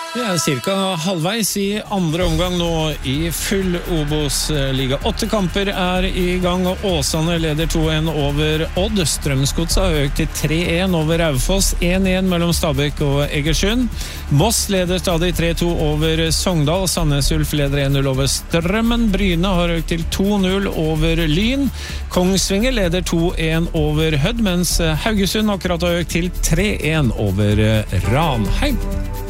Vi cirka halvveis i andre omgang nå i full Obos-liga. 8 kamper i gang, og Åsane leder 2-1 over Odd. Strømsgodset har økt til 3-1 over Raufoss, 1-1 mellom Stabæk og Egersund. Moss leder stadig 3-2 over Sogndal. Sandnes Ulf leder 1-0 over Strømmen. Bryne har økt til 2-0 over Lyn. Kongsvinger leder 2-1 over Hødd, mens Haugesund akkurat har økt til 3-1 over Ranheim.